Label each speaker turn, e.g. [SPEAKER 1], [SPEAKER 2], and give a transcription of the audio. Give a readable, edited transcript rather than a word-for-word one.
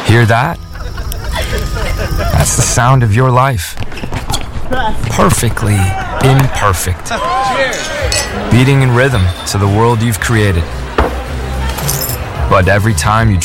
[SPEAKER 1] Hear that? That's the sound of your life. Perfectly imperfect. Beating in rhythm to the world you've created. But every time you